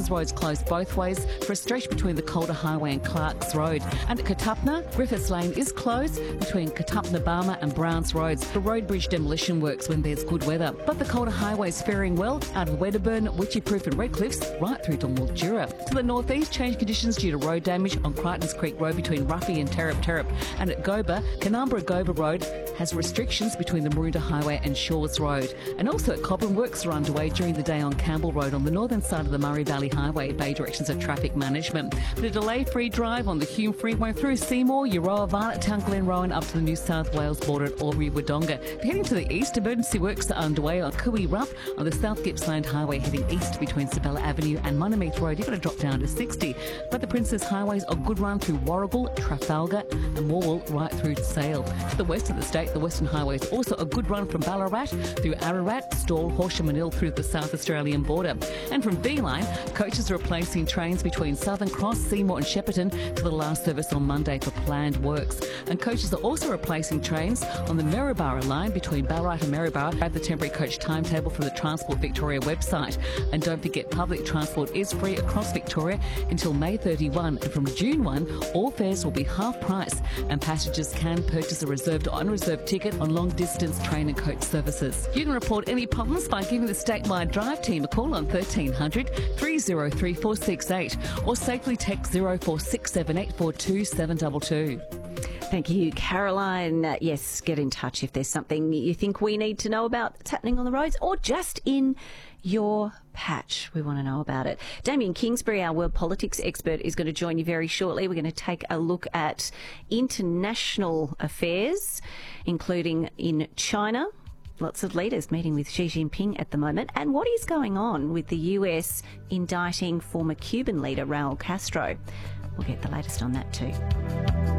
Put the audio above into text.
Princes Road's closed both ways for a stretch between the Calder Highway and Clarks Road. And at Katupna, Griffiths Lane is closed between Katupna Barmer and Browns Roads for road bridge demolition works when there's good weather. But the Calder Highway is faring well out of Wedderburn, Witchyproof and Redcliffs right through to Mildura. To the northeast, change conditions due to road damage on Crichtons Creek Road between Ruffy and Terrap. And at Goba, Canberra-Goba Road has restrictions between the Maroondah Highway and Shores Road. And also at Cobram, works are underway during the day on Campbell Road on the northern side of the Murray Valley Highway. Bay directions of traffic management. But a delay-free drive on the Hume Freeway through Seymour, Euroa, Varnett Town, Glenrowan up to the New South Wales border at Albury-Wodonga. Heading to the east, emergency works are underway on Cooey Rough on the South Gippsland Highway heading east between Sabella Avenue and Monomeath Road. You've got to drop down to 60. But the Princes Highways a good run through Warragul, Trafalgar and Morwell right through to Sale. To the west of the state, the Western Highway is also a good run from Ballarat through Ararat, Stawell, Horsham and Hill through the South Australian border. And from B-Line, coaches are replacing trains between Southern Cross, Seymour and Shepparton to the last service on Monday for planned works. And coaches are also replacing trains on the Maryborough line between Ballarat and Maryborough. Grab the temporary coach timetable from the Transport Victoria website. And don't forget, public transport is free across Victoria until May 31. And from June 1, all fares will be half price and passengers can purchase a reserved or unreserved ticket on long-distance train and coach services. You can report any problems by giving the statewide drive team a call on 1300 303 468 or safely text 0467842722. Thank you, Caroline. Yes, get in touch if there's something you think we need to know about that's happening on the roads or just in your patch. We want to know about it. Damien Kingsbury, our world politics expert, is going to join you very shortly. We're going to take a look at international affairs, including in China. Lots of leaders meeting with Xi Jinping at the moment. And what is going on with the US indicting former Cuban leader Raul Castro? We'll get the latest on that too.